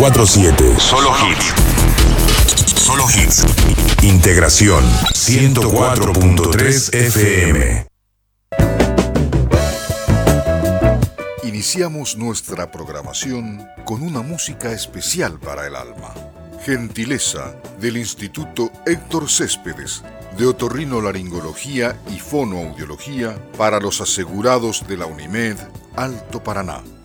24/7. Solo hits. Solo hits. Integración 104.3 FM. Iniciamos nuestra programación con una música especial para el alma. Gentileza del Instituto Héctor Céspedes de Otorrinolaringología y Fonoaudiología para los asegurados de la Unimed Alto Paraná.